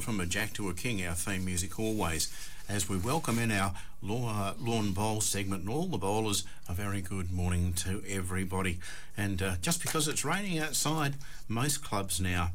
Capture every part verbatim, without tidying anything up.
from a Jack to a King, our theme music always, as we welcome in our lawn bowl segment, and all the bowlers, a very good morning to everybody. And uh, just because it's raining outside, most clubs now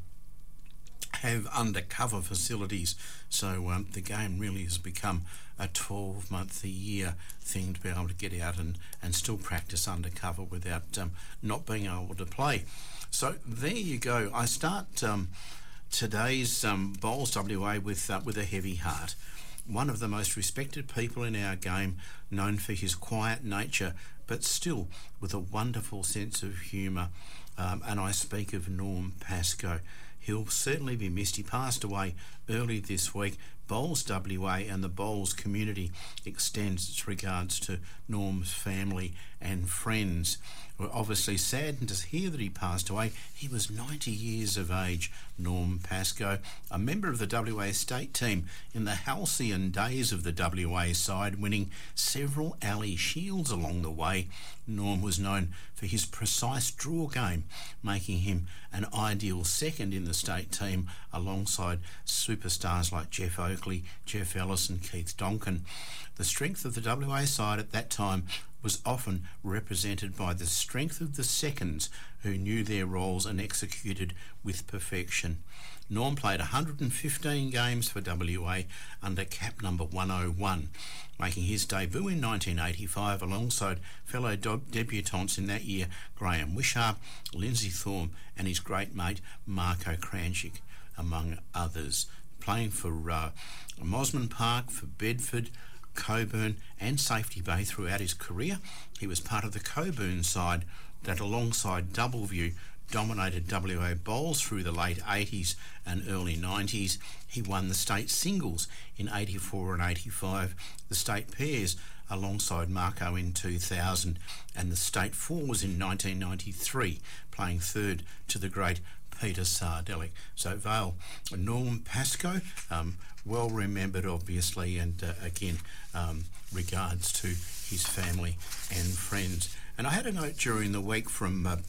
have undercover facilities, so um, the game really has become a twelve month a year thing to be able to get out and, and still practice undercover without um, not being able to play. So there you go. I start um, today's um, Bowls W A with uh, with a heavy heart. One of the most respected people in our game, known for his quiet nature, but still with a wonderful sense of humour, um, and I speak of Norm Pascoe. He'll certainly be missed. He passed away early this week. Bowls W A and the Bowls community extends its regards to Norm's family and friends. We're obviously saddened to hear that he passed away. He was ninety years of age, Norm Pascoe, a member of the W A state team in the halcyon days of the W A side, winning several alley shields along the way. Norm was known for his precise draw game, making him an ideal second in the state team alongside superstars like Jeff Oakley, Jeff Ellis and Keith Donkin. The strength of the W A side at that time was often represented by the strength of the seconds who knew their roles and executed with perfection. Norm played one hundred fifteen games for W A under cap number one oh one, making his debut in nineteen eighty-five alongside fellow debutants in that year, Graham Wishart, Lindsay Thorne and his great mate Marco Kranchik, among others. Playing for uh, Mosman Park, for Bedford, Coburn and Safety Bay throughout his career. He was part of the Coburn side that, alongside Doubleview, dominated W A bowls through the late eighties and early nineties. He won the state singles in eighty-four and eighty-five, the state pairs alongside Marco in two thousand, and the state fours in nineteen ninety-three, playing third to the great Peter Sardelic. So Vale, Norm Pascoe, um, well remembered obviously, and uh, again um, regards to his family and friends. And I had a note during the week from uh,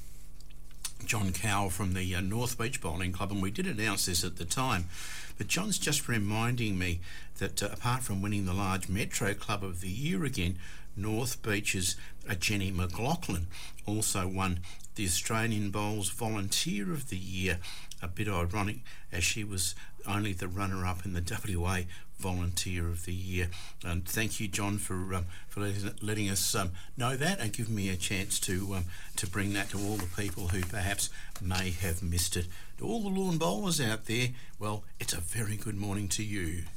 John Cowell from the uh, North Beach Bowling Club, and we did announce this at the time, but John's just reminding me that uh, apart from winning the large Metro Club of the Year again, North Beach's uh, Jenny McLaughlin also won the Australian Bowls Volunteer of the Year. A bit ironic, as she was only the runner-up in the W A Volunteer of the Year. And thank you, John, for um, for letting, letting us um, know that and giving me a chance to um, to bring that to all the people who perhaps may have missed it. To all the lawn bowlers out there, well, it's a very good morning to you.